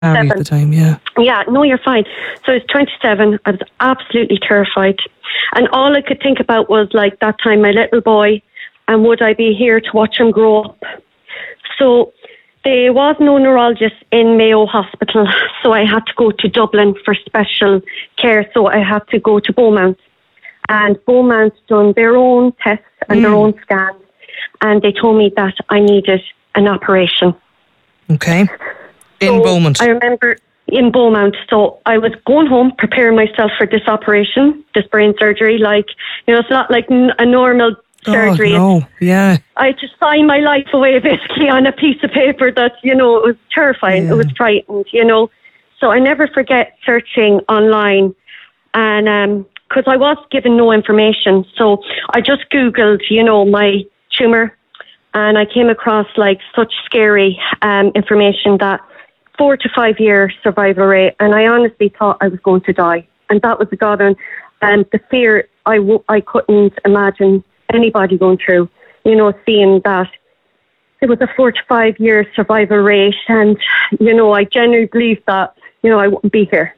at the time, yeah. Yeah, no, you're fine. So I was 27. I was absolutely terrified. And all I could think about was, like, that time, my little boy, and would I be here to watch him grow up? So there was no neurologist in Mayo Hospital, so I had to go to Dublin for special care. So I had to go to Beaumont. And Beaumont's done their own tests and their own scans. And they told me that I needed an operation. Okay. In Beaumont. I remember in Beaumont. So I was going home, preparing myself for this operation, this brain surgery. Like, you know, it's not like a normal surgery. Oh, no. Yeah. I just signed my life away basically on a piece of paper that, you know, it was terrifying. Yeah. It was frightened, you know. So I never forget searching online, and because I was given no information. So I just Googled, you know, my tumour, and I came across like such scary information that 4 to 5 year survival rate, and I honestly thought I was going to die. And that was the God, and the fear I couldn't imagine anybody going through, you know, seeing that it was a 4 to 5 year survival rate, and, you know, I genuinely believed that, you know, I wouldn't be here.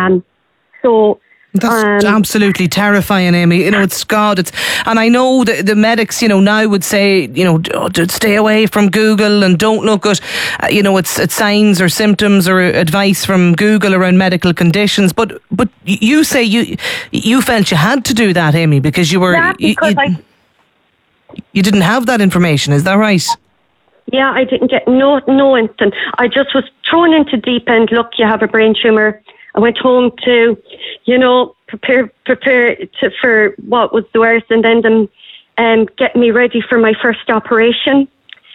So that's absolutely terrifying, Amy. You know, it's God. And I know the medics, you know, now would say, you know, stay away from Google and don't look at, you know, it's signs or symptoms or advice from Google around medical conditions. But you say you felt you had to do that, Amy, because you were you didn't have that information. Is that right? Yeah, I didn't get no instant. I just was thrown into deep end. Look, you have a brain tumour. I went home to, you know, prepare for what was the worst, and then them get me ready for my first operation.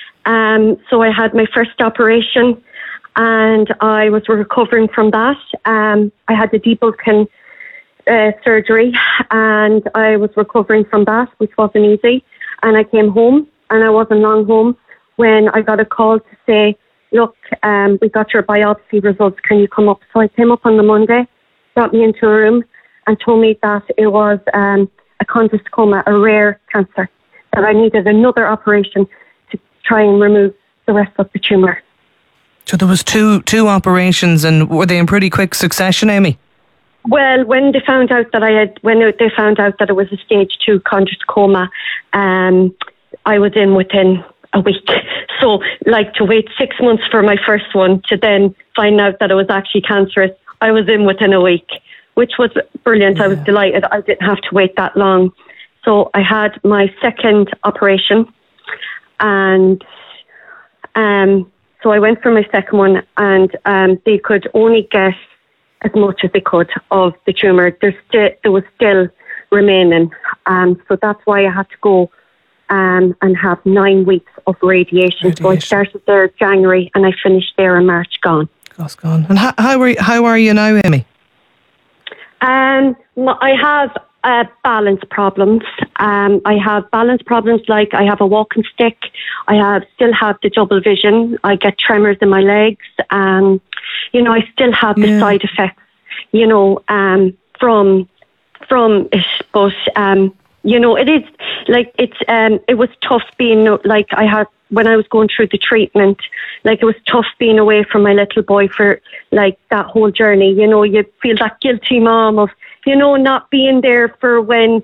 So I had my first operation, and I was recovering from that. I had the debulking surgery, and I was recovering from that, which wasn't easy. And I came home, and I wasn't long home when I got a call to say, look, we got your biopsy results, can you come up? So I came up on the Monday, brought me into a room and told me that it was a chondrosarcoma, a rare cancer, that I needed another operation to try and remove the rest of the tumour. So there was two operations, and were they in pretty quick succession, Amy? Well, when they found out that it was a stage 2 chondrosarcoma, I was in within a week. So, like, to wait 6 months for my first one to then find out that it was actually cancerous, I was in within a week, which was brilliant. Yeah. I was delighted. I didn't have to wait that long. So I had my second operation, and so I went for my second one, and they could only get as much as they could of the tumour. There was still remaining. So that's why I had to go and have 9 weeks of radiation. So I started there January and I finished there in March. Gone. Gone. And how are you now, Amy? I have balance problems. I have balance problems, like I have a walking stick. I still have the double vision. I get tremors in my legs. You know, I still have the side effects, you know, from it. But you know, it is like it was tough being like when I was going through the treatment. Like, it was tough being away from my little boy for like that whole journey. You know, you feel that guilty mom of, you know, not being there for when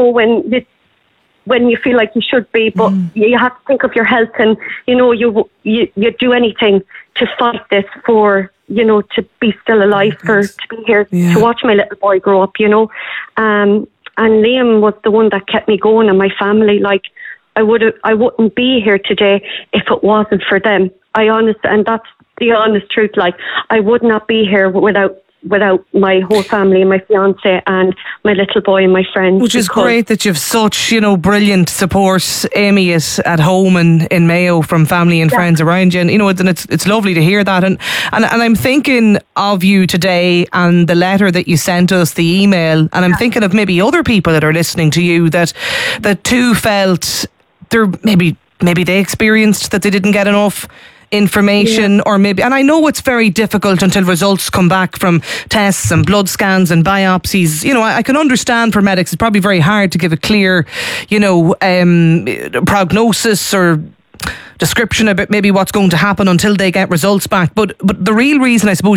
you feel like you should be, but you have to think of your health, and you know you do anything to fight this for, you know, to be still alive, to be here to watch my little boy grow up, you know. And Liam was the one that kept me going, and my family. Like, I wouldn't be here today if it wasn't for them. And that's the honest truth. Like, I would not be here without my whole family and my fiance and my little boy and my friends. Which is great that you've such, you know, brilliant support, Amy, at home and in Mayo, from family and friends around you. And, you know, it's lovely to hear that. And I'm thinking of you today and the letter that you sent us, the email, and I'm thinking of maybe other people that are listening to you that too felt maybe they experienced that they didn't get enough information, or maybe, and I know it's very difficult until results come back from tests and blood scans and biopsies. You know, I can understand for medics it's probably very hard to give a clear, you know, prognosis or description about maybe what's going to happen until they get results back. But the real reason, I suppose,